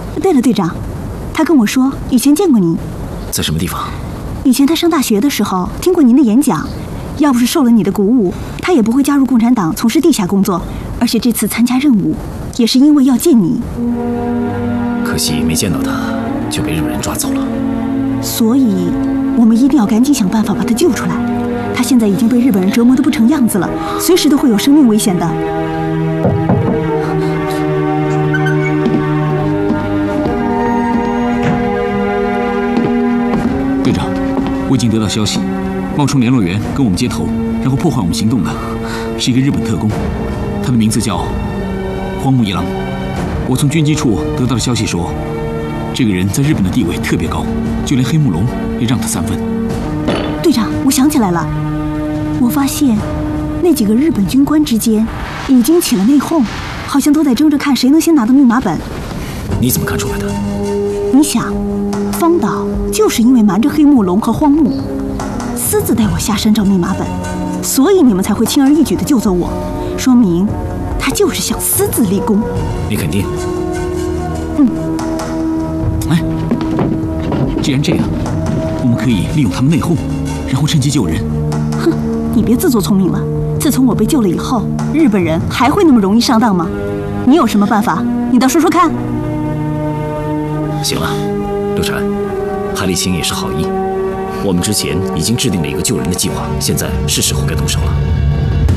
对了，队长，他跟我说以前见过您， 在什么地方？ 以前他上大学的时候听过您的演讲，要不是受了你的鼓舞，他也不会加入共产党从事地下工作，而且这次参加任务也是因为要见你。 可惜没见到他，就被日本人抓走了。 所以，我们一定要赶紧想办法把他救出来。他现在已经被日本人折磨得不成样子了，随时都会有生命危险的。 队长，我已经得到消息，冒充联络员跟我们接头，然后破坏我们行动的，是一个日本特工，他的名字叫荒木一郎。我从军机处得到的消息说，这个人在日本的地位特别高，就连黑木龙也让他3分。 队长，我想起来了，我发现那几个日本军官之间已经起了内讧，好像都在争着看谁能先拿到密码本。 你怎么看出来的？ 你想，方岛就是因为瞒着黑木龙和荒木，私自带我下山找密码本，所以你们才会轻而易举地救走我，说明他就是想私自立功。 你肯定？ 哎，既然这样，我们可以利用他们内讧，然后趁机救人。 哼，你别自作聪明了。自从我被救了以后，日本人还会那么容易上当吗？你有什么办法？你倒说说看。 行了，刘禅，海里清也是好意。我们之前已经制定了一个救人的计划，现在是时候该动手了。